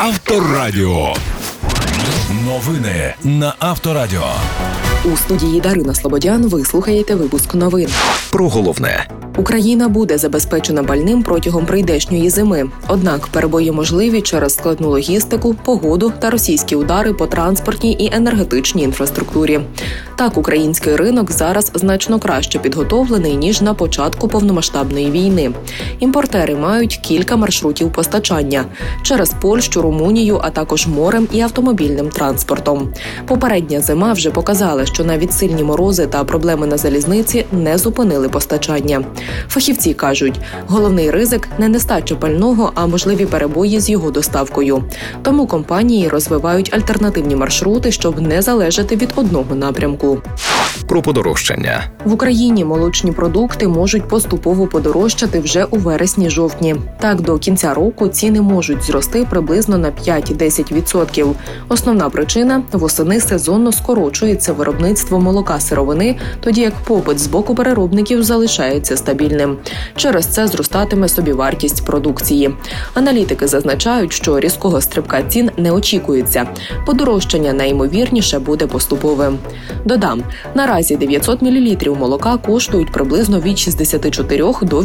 Авторадіо. Новини на Авторадіо. У студії Дарина Слободян ви слухаєте випуск новин. Про головне. Україна буде забезпечена пальним протягом прийдешньої зими. Однак перебої можливі через складну логістику, погоду та російські удари по транспортній і енергетичній інфраструктурі. Так, український ринок зараз значно краще підготовлений, ніж на початку повномасштабної війни. Імпортери мають кілька маршрутів постачання – через Польщу, Румунію, а також морем і автомобільним транспортом. Попередня зима вже показала, що навіть сильні морози та проблеми на залізниці не зупинили постачання. Фахівці кажуть, головний ризик – не нестача пального, а можливі перебої з його доставкою. Тому компанії розвивають альтернативні маршрути, щоб не залежати від одного напрямку. Про подорожчання. В Україні молочні продукти можуть поступово подорожчати вже у вересні-жовтні. Так, до кінця року ціни можуть зрости приблизно на 5-10%. Основна причина – восени сезонно скорочується виробництво молока-сировини, тоді як попит з боку переробників залишається стабільним. Через це зростатиме собівартість продукції. Аналітики зазначають, що різкого стрибка цін не очікується. Подорожчання найімовірніше буде поступовим. Додам, наразі 900 мл молока коштують приблизно від 64 до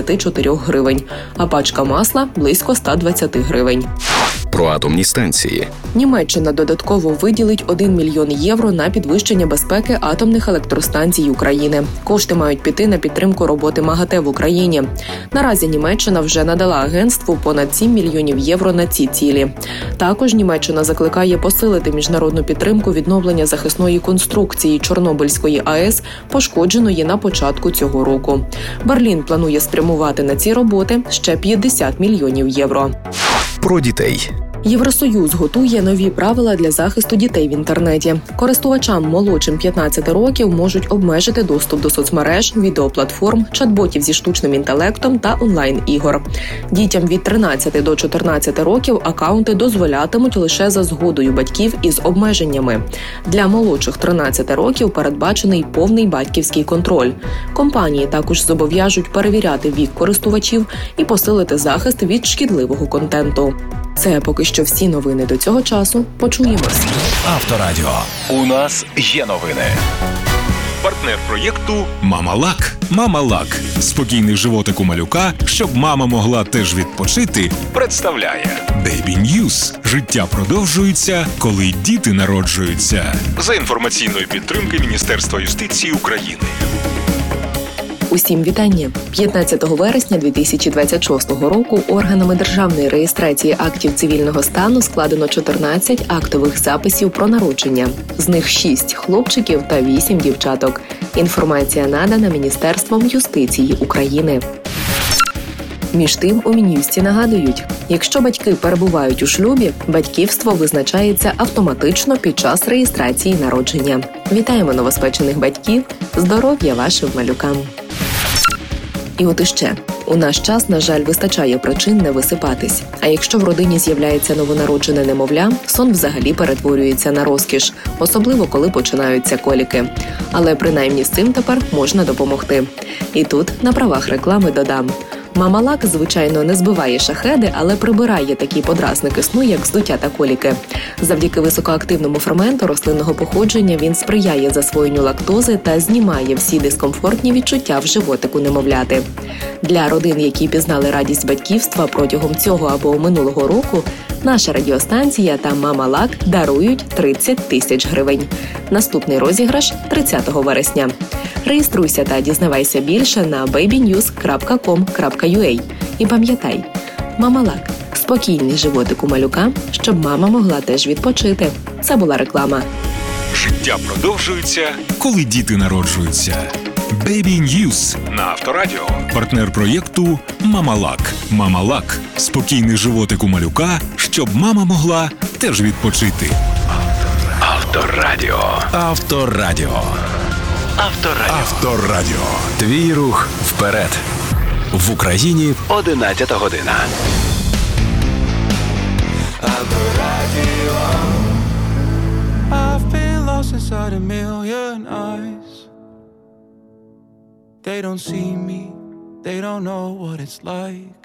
84 гривень, а пачка масла – близько 120 гривень. Про атомні станції. Німеччина додатково виділить 1 мільйон євро на підвищення безпеки атомних електростанцій України. Кошти мають піти на підтримку роботи МАГАТЕ в Україні. Наразі Німеччина вже надала агентству понад 7 мільйонів євро на ці цілі. Також Німеччина закликає посилити міжнародну підтримку відновлення захисної конструкції Чорнобильської АЕС, пошкодженої на початку цього року. Берлін планує спрямувати на ці роботи ще 50 мільйонів євро. Про дітей. Євросоюз готує нові правила для захисту дітей в інтернеті. Користувачам молодшим 15 років можуть обмежити доступ до соцмереж, відеоплатформ, чат-ботів зі штучним інтелектом та онлайн-ігор. Дітям від 13 до 14 років акаунти дозволятимуть лише за згодою батьків із обмеженнями. Для молодших 13 років передбачений повний батьківський контроль. Компанії також зобов'яжуть перевіряти вік користувачів і посилити захист від шкідливого контенту. Це поки що всі новини до цього часу. Почуємось. Авторадіо. У нас є новини. Партнер проєкту «Мама-Лак». «Мама-Лак» – спокійний животик у малюка, щоб мама могла теж відпочити, представляє Baby News. Життя продовжується, коли діти народжуються. За інформаційної підтримки Міністерства юстиції України. Усім вітання! 15 вересня 2026 року органами державної реєстрації актів цивільного стану складено 14 актових записів про народження. З них 6 хлопчиків та 8 дівчаток. Інформація надана Міністерством юстиції України. Між тим, у Мін'юсті нагадують, якщо батьки перебувають у шлюбі, батьківство визначається автоматично під час реєстрації народження. Вітаємо новоспечених батьків! Здоров'я вашим малюкам! І от іще. У наш час, на жаль, вистачає причин не висипатись. А якщо в родині з'являється новонароджене немовля, сон взагалі перетворюється на розкіш, особливо коли починаються коліки. Але принаймні з цим тепер можна допомогти. І тут на правах реклами додам. Мама-Лак, звичайно, не збиває шахеди, але прибирає такі подразники сну, як здуття та коліки. Завдяки високоактивному ферменту рослинного походження він сприяє засвоєнню лактози та знімає всі дискомфортні відчуття в животику немовляти. Для родин, які пізнали радість батьківства протягом цього або минулого року, наша радіостанція та Мама-Лак дарують 30 тисяч гривень. Наступний розіграш – 30 вересня. Реєструйся та дізнавайся більше на babynews.com.ua. І пам'ятай, Мама-Лак – спокійний животик у малюка, щоб мама могла теж відпочити. Це була реклама. Життя продовжується, коли діти народжуються. Baby News на Авторадіо. Партнер проєкту «Мама-Лак». Мама-Лак – спокійний животик у малюка, щоб мама могла теж відпочити. Авторадіо. Авторадіо. Авторадіо. Авторадіо. Твій рух вперед. В Україні 11 година. Авторадіо. I've been lost inside a million eyes. They don't see me. They don't know what it's like.